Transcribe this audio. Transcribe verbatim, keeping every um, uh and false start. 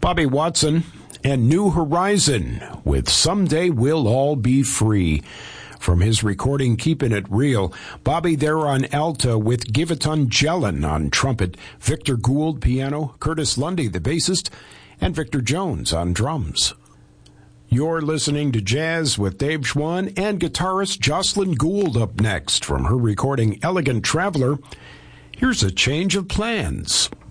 Bobby Watson and New Horizon with Someday We'll All Be Free. From his recording, Keeping It Real, Bobby there on alto with Giveton Jelen on trumpet, Victor Gould piano, Curtis Lundy the bassist, and Victor Jones on drums. You're listening to Jazz with Dave Schwann and guitarist Jocelyn Gould up next from her recording Elegant Traveler. Here's a change of plans.